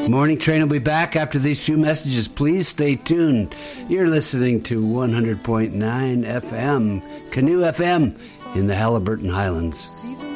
Morning Train will be back after these few messages. Please stay tuned. You're listening to 100.9 FM, Canoe FM in the Halliburton Highlands.